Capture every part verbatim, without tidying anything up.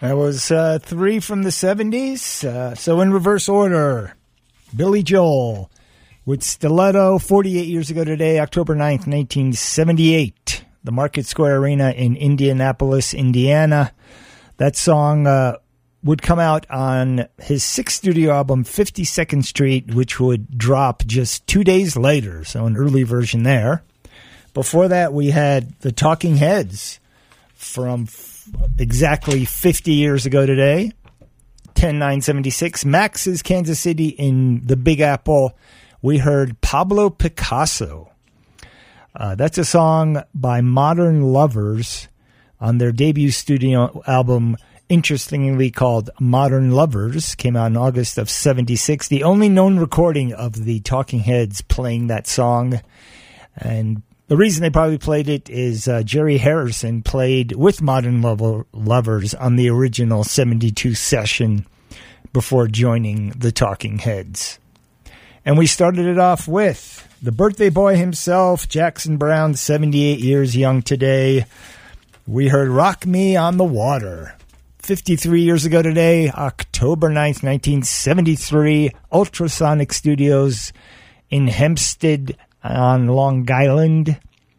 That was uh, three from the seventies. Uh, so in reverse order, Billy Joel with Stiletto, forty-eight years ago today, October ninth, nineteen seventy-eight. The Market Square Arena in Indianapolis, Indiana. That song uh, would come out on his sixth studio album, fifty-second Street, which would drop just two days later. So an early version there. Before that, we had the Talking Heads from exactly fifty years ago today, ten nine seventy-six. Max's Kansas City in the Big Apple. We heard Pablo Picasso. Uh, that's a song by Modern Lovers on their debut studio album, interestingly called Modern Lovers. Came out in August of seventy-six. The only known recording of the Talking Heads playing that song. And the reason they probably played it is uh, Jerry Harrison played with Modern Lover, Lovers on the original seventy-two session before joining the Talking Heads. And we started it off with the birthday boy himself, Jackson Browne, seventy-eight years young today. We heard Rock Me on the Water. fifty-three years ago today, October ninth, nineteen seventy-three, Ultrasonic Studios in Hempstead on Long Island.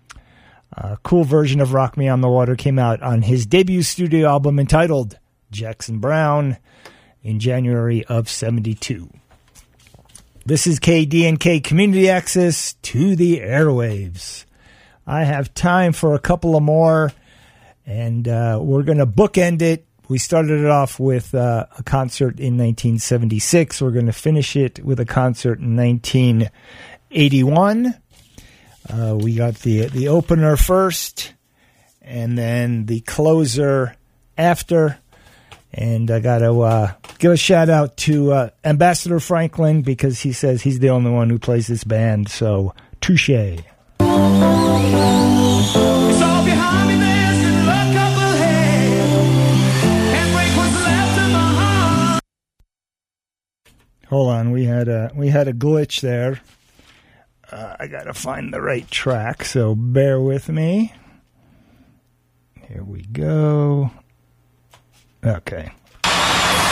A cool version of Rock Me on the Water came out on his debut studio album entitled Jackson Browne in January of seventy-two. This is K D N K Community Access to the Airwaves. I have time for a couple of more, and uh, we're going to bookend it. We started it off with uh, a concert in nineteen seventy-six. We're going to finish it with a concert in nineteen eighty-one. Uh, we got the the opener first, and then the closer after. And I got to uh, give a shout out to uh, Ambassador Franklin, because he says he's the only one who plays this band. So, touche. It's all behind me, there's a look up ahead. Handbrake was left in my heart. Hold on, we had a we had a glitch there. Uh, I got to find the right track, so bear with me. Here we go. Okay.